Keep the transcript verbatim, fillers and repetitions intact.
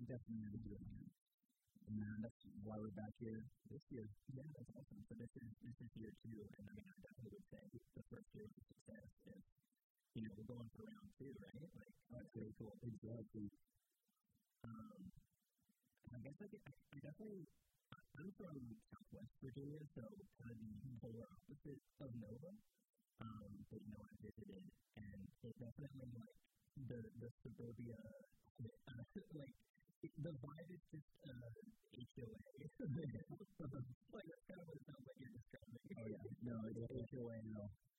definitely never do it again. And that's why we're back here this year. Yeah, that's awesome. So this is this is year two, and I mean, I definitely would say the first year of success is, you know, we're going for round two, right? Like, that's really cool. Exactly. Um, I guess I, get, I, I definitely, I'm from Southwest Virginia, so kind of the polar opposite of Nova. Um, but you know, I visited, and it definitely like the the suburbia, uh, like it, the vibe is just uh, H O A. Like that's kind of what it sounds like you're describing. Oh yeah, no, it's H O A now.